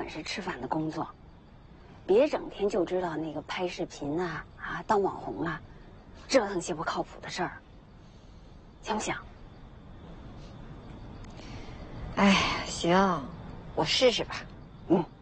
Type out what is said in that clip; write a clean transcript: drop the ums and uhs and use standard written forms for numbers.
本事吃饭的工作，别整天就知道那个拍视频啊当网红啊，折腾些不靠谱的事儿，想不想？ 哎呀，行，我试试吧。 嗯。